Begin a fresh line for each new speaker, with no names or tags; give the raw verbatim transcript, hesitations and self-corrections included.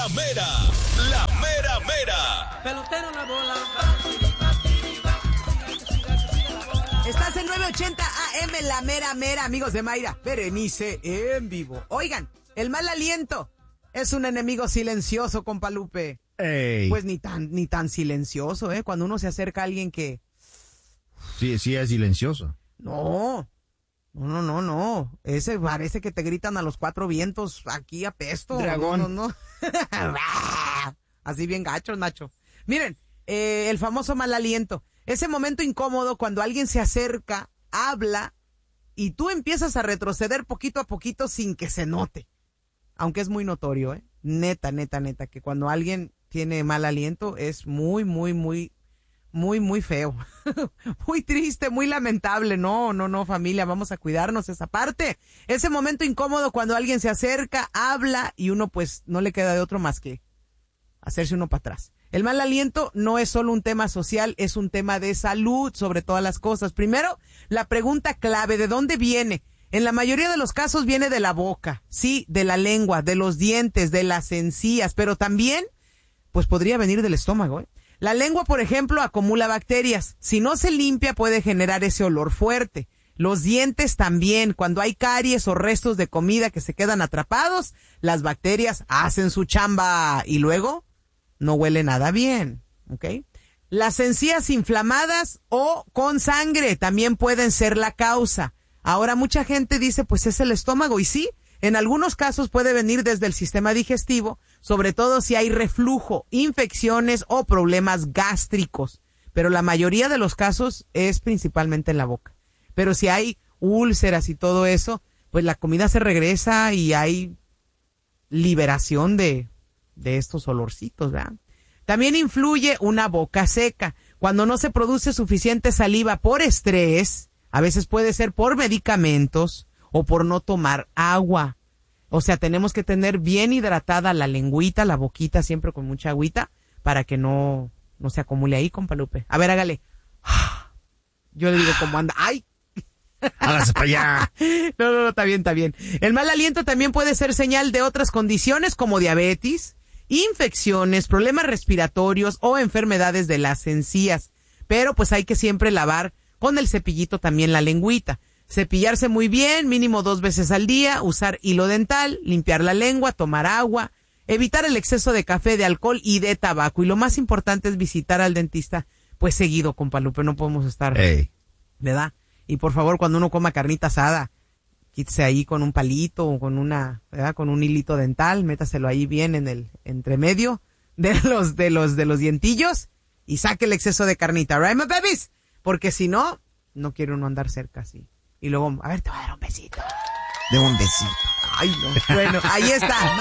La mera, la mera mera.
Pelotero en la bola.
Estás en nueve ochenta A M, la mera mera, amigos de Mayra. Berenice en vivo. Oigan, el mal aliento es un enemigo silencioso, compa Lupe.
Ey.
Pues ni tan, ni tan silencioso, ¿eh? Cuando uno se acerca a alguien que...
Sí, sí es silencioso.
No, no, no, no, no. Ese parece que te gritan a los cuatro vientos, aquí apesto.
Dragón.
No, no, no. Así bien gachos, Nacho. Miren, eh, el famoso mal aliento. Ese momento incómodo cuando alguien se acerca, habla, y tú empiezas a retroceder poquito a poquito sin que se note. Aunque es muy notorio, ¿eh? Neta, neta, neta, que cuando alguien tiene mal aliento es muy, muy, muy, muy, muy feo. Muy triste, muy lamentable. No, no, no, familia, vamos a cuidarnos esa parte. Ese momento incómodo cuando alguien se acerca, habla, y uno pues no le queda de otro más que hacerse uno para atrás. El mal aliento no es solo un tema social, es un tema de salud sobre todas las cosas. Primero, la pregunta clave, ¿de dónde viene? En la mayoría de los casos viene de la boca, sí, de la lengua, de los dientes, de las encías, pero también, pues podría venir del estómago, ¿eh? La lengua, por ejemplo, acumula bacterias. Si no se limpia, puede generar ese olor fuerte. Los dientes también, cuando hay caries o restos de comida que se quedan atrapados, las bacterias hacen su chamba y luego no huele nada bien, ¿ok? Las encías inflamadas o con sangre también pueden ser la causa. Ahora mucha gente dice, pues es el estómago, y sí, en algunos casos puede venir desde el sistema digestivo, sobre todo si hay reflujo, infecciones o problemas gástricos, pero la mayoría de los casos es principalmente en la boca. Pero si hay úlceras y todo eso, pues la comida se regresa y hay liberación de, de estos olorcitos, ¿verdad? También influye una boca seca. Cuando no se produce suficiente saliva por estrés, a veces puede ser por medicamentos o por no tomar agua. O sea, tenemos que tener bien hidratada la lengüita, la boquita, siempre con mucha agüita, para que no, no se acumule ahí, compa Lupe. A ver, hágale. Yo le digo cómo anda. ¡Ay!
Hágase para allá.
No, no, no, está bien, está bien. El mal aliento también puede ser señal de otras condiciones como diabetes, infecciones, problemas respiratorios o enfermedades de las encías. Pero pues hay que siempre lavar con el cepillito también la lengüita. Cepillarse muy bien, mínimo dos veces al día, usar hilo dental, limpiar la lengua, tomar agua, evitar el exceso de café, de alcohol y de tabaco. Y lo más importante es visitar al dentista, pues seguido, compa Lupe, no podemos estar,
Ey.
¿verdad? Y por favor, cuando uno coma carnita asada, quítese ahí con un palito o con una, ¿verdad? Con un hilito dental, métaselo ahí bien en el entremedio de los, de los, de los dientillos y saque el exceso de carnita, right, my babies? Porque si no, no quiere uno andar cerca así. Y luego, a ver, te voy a dar un besito.
De un besito.
Ay, no. Bueno, ahí está.